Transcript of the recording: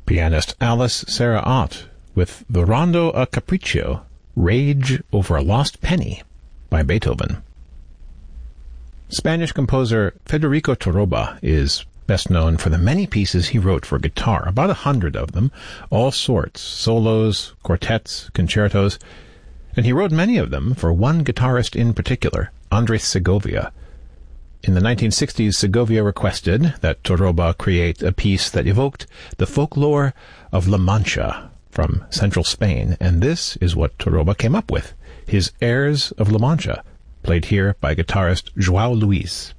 Pianist Alice Sarah Ott with the Rondo a Capriccio, Rage Over a Lost Penny by Beethoven. Spanish composer Federico Torroba is best known for the many pieces he wrote for guitar, about 100 of them, all sorts, solos, quartets, concertos, and he wrote many of them for one guitarist in particular, Andres Segovia. In the 1960s, Segovia requested that Torroba create a piece that evoked the folklore of La Mancha from central Spain, and this is what Torroba came up with, his Airs of La Mancha, played here by guitarist João Luis.